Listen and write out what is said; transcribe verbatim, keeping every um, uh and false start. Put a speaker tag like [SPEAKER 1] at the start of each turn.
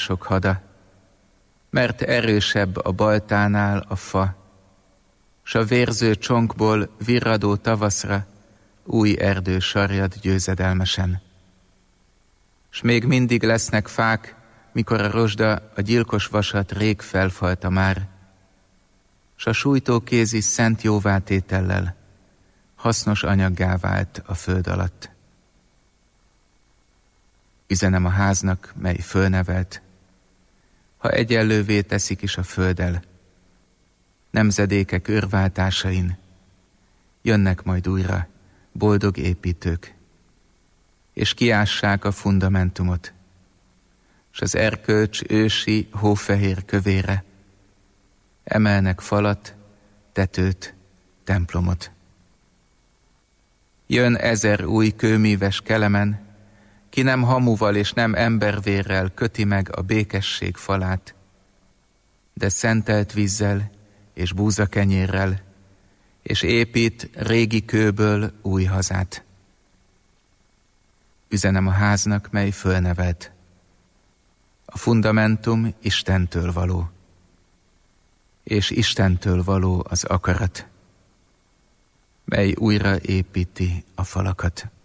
[SPEAKER 1] óriások hada, mert erősebb a baltánál a fa, s a vérző csonkból virradó tavaszra új erdő sarjad győzedelmesen. S még mindig lesznek fák, mikor a rozsda a gyilkos vasat rég felfalta már, s a sújtókézi szent jóvátétellel hasznos anyaggá vált a föld alatt. Üzenem a háznak, mely fölnevelt, ha egyenlővé teszik is a földdel, nemzedékek őrváltásain jönnek majd újra boldog építők, és kiássák a fundamentumot, s az erkölcs ősi hófehér kövére emelnek falat, tetőt, templomot. Jön ezer új kőmíves kelemen, ki nem hamuval és nem embervérrel köti meg a békesség falát, de szentelt vízzel és búzakenyérrel, és épít régi kőből új hazát. Üzenem a háznak, mely fölnevelt. A fundamentum Istentől való, és Istentől való az akarat, mely újra építi a falakat.